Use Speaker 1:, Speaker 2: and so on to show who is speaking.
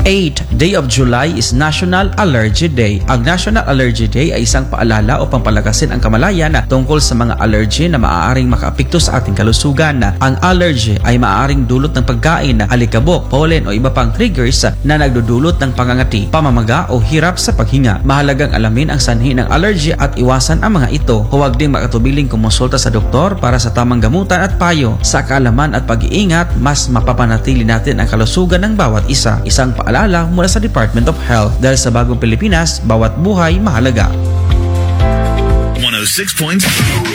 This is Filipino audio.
Speaker 1: 8. Day of July is National Allergy Day. Ang National Allergy Day ay isang paalala upang palakasin ang kamalayan tungkol sa mga allergy na maaaring makaapekto sa ating kalusugan. Ang allergy ay maaaring dulot ng pagkain, alikabok, pollen o iba pang triggers na nagdudulot ng pangangati, pamamaga o hirap sa paghinga. Mahalagang alamin ang sanhi ng allergy at iwasan ang mga ito. Huwag ding makatubiling kumonsulta sa doktor para sa tamang gamutan at payo. Sa kaalaman at pag-iingat, mas mapapanatili natin ang kalusugan ng bawat isa. Isang paalala mula sa Department of Health. Dahil sa bagong Pilipinas, bawat buhay mahalaga.
Speaker 2: 106.3